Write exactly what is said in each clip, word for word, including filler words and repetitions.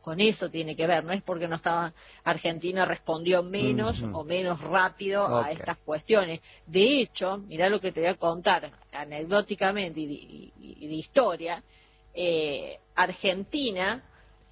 con eso tiene que ver, no es porque no estaba Argentina respondió menos uh-huh. o menos rápido okay. a estas cuestiones. De hecho, mirá lo que te voy a contar, anecdóticamente y de, y, y de historia, eh, Argentina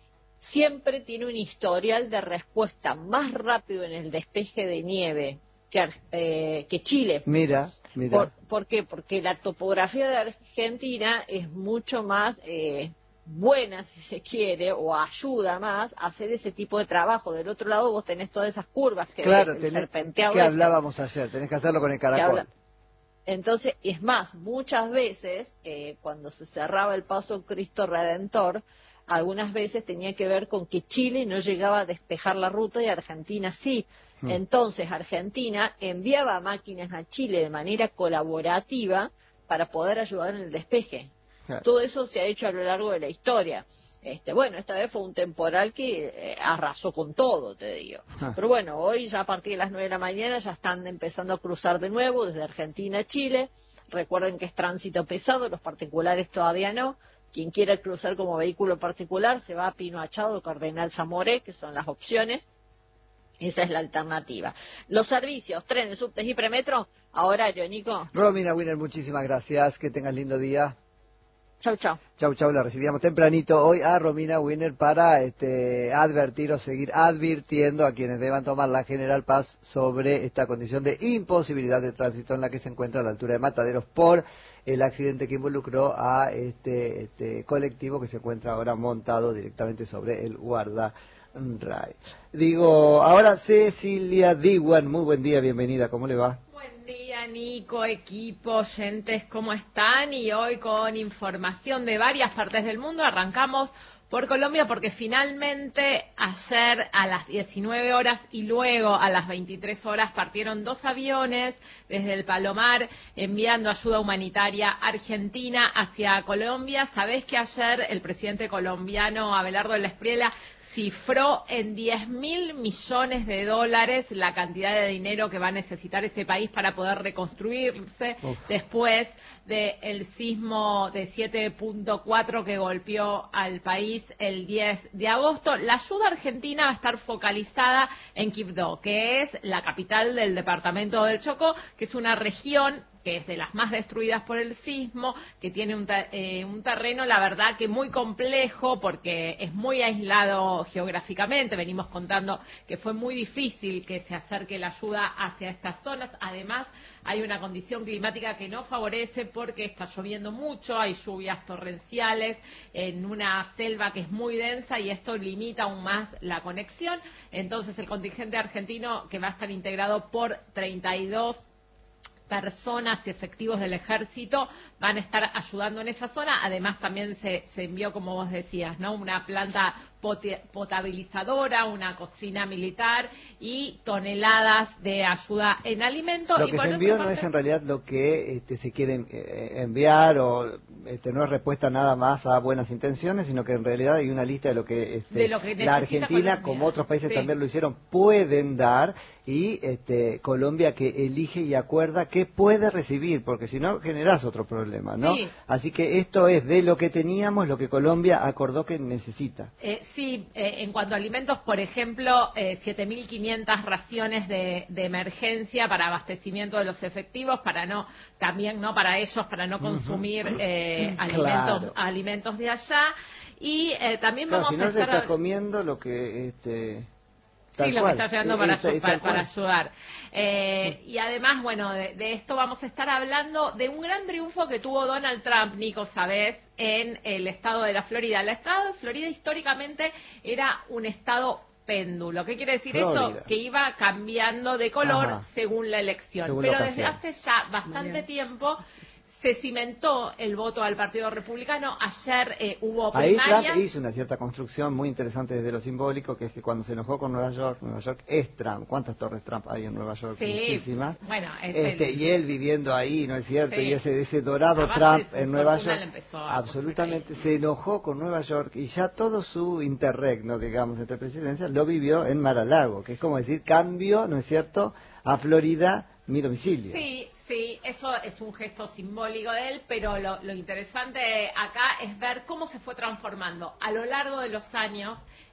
siempre tiene un historial de respuesta más rápido en el despeje de nieve que, eh, que Chile. Mira, mira. ¿Por, ¿Por qué? Porque la topografía de Argentina es mucho más eh, buena, si se quiere, o ayuda más a hacer ese tipo de trabajo. Del otro lado vos tenés todas esas curvas que claro, el tenés, serpenteado que ese. hablábamos ayer, tenés que hacerlo con el caracol. Entonces, es más, muchas veces, eh, cuando se cerraba el paso Cristo Redentor, algunas veces tenía que ver con que Chile no llegaba a despejar la ruta y Argentina sí. Hmm. Entonces, Argentina enviaba máquinas a Chile de manera colaborativa para poder ayudar en el despeje. Claro. Todo eso se ha hecho a lo largo de la historia. Este, bueno, esta vez fue un temporal que eh, arrasó con todo, te digo. Ah. Pero bueno, hoy ya a partir de las nueve de la mañana ya están empezando a cruzar de nuevo desde Argentina a Chile. Recuerden que es tránsito pesado, los particulares todavía no. Quien quiera cruzar como vehículo particular se va a Pino Achado, Cardenal Zamoré, que son las opciones. Esa es la alternativa. Los servicios, trenes, subtes y premetro, a horario, Nico. Romina Winner, muchísimas gracias. Que tengas lindo día. Chau, chau. Chau, chau. La recibíamos tempranito hoy a Romina Winner para este, advertir o seguir advirtiendo a quienes deban tomar la General Paz sobre esta condición de imposibilidad de tránsito en la que se encuentra a la altura de Mataderos por el accidente que involucró a este, este colectivo que se encuentra ahora montado directamente sobre el guarda Ray. Digo, ahora Cecilia Diwan, muy buen día, bienvenida, ¿cómo le va? Buen día, Nico, equipo, oyentes, ¿cómo están? Y hoy con información de varias partes del mundo arrancamos por Colombia porque finalmente ayer a las diecinueve horas y luego a las veintitrés horas partieron dos aviones desde el Palomar enviando ayuda humanitaria argentina hacia Colombia. Sabés que ayer el presidente colombiano Abelardo de la Espriella cifró en diez mil millones de dólares la cantidad de dinero que va a necesitar ese país para poder reconstruirse Uf. después del sismo de siete punto cuatro que golpeó al país el diez de agosto. La ayuda argentina va a estar focalizada en Quibdó, que es la capital del departamento del Chocó, que es una región que es de las más destruidas por el sismo, que tiene un, eh, un terreno, la verdad, que muy complejo, porque es muy aislado geográficamente. Venimos contando que fue muy difícil que se acerque la ayuda hacia estas zonas. Además, hay una condición climática que no favorece porque está lloviendo mucho, hay lluvias torrenciales en una selva que es muy densa y esto limita aún más la conexión. Entonces, el contingente argentino, que va a estar integrado por treinta y dos personas y efectivos del ejército, van a estar ayudando en esa zona. Además también se, se envió, como vos decías, ¿no?, una planta potabilizadora, una cocina militar y toneladas de ayuda en alimentos. Lo y que por se envió parte... no es en realidad lo que este, se quiere eh, enviar o este, no es respuesta nada más a buenas intenciones, sino que en realidad hay una lista de lo que, este, de lo que la Argentina, Colombia, como otros países sí. también lo hicieron, pueden dar, y este, Colombia que elige y acuerda qué puede recibir, porque si no generás otro problema, ¿no? Sí. Así que esto es de lo que teníamos, lo que Colombia acordó que necesita. Eh, sí, eh, en cuanto a alimentos, por ejemplo, eh, siete mil quinientas raciones de, de emergencia para abastecimiento de los efectivos, para no, también no para ellos, para no consumir uh-huh. eh, alimentos, claro. alimentos de allá. Y eh, también claro, vamos si no a estar... se está comiendo lo que... este Sí, lo cual. que está llegando para, eh, para, para ayudar. Eh, y además, bueno, de, de esto vamos a estar hablando de un gran triunfo que tuvo Donald Trump, Nico, sabés, en el estado de la Florida. El estado de Florida históricamente era un estado péndulo. ¿Qué quiere decir Florida. eso? Que iba cambiando de color Ajá. según la elección. Según Pero la desde hace ya bastante tiempo se cimentó el voto al Partido Republicano. Ayer eh, hubo primarias. Ahí Trump hizo una cierta construcción muy interesante desde lo simbólico, que es que cuando se enojó con Nueva York, Nueva York es Trump. ¿Cuántas torres Trump hay en Nueva York? Sí, muchísimas. Bueno, es este, el... Y él viviendo ahí, ¿no es cierto? Sí. Y ese, ese dorado Trump en Nueva York. Absolutamente se enojó con Nueva York y ya todo su interregno, digamos, entre presidencias, lo vivió en Mar-a-Lago, que es como decir, cambio, ¿no es cierto?, a Florida, mi domicilio. Sí, sí, eso es un gesto simbólico de él, pero lo, lo interesante acá es ver cómo se fue transformando a lo largo de los años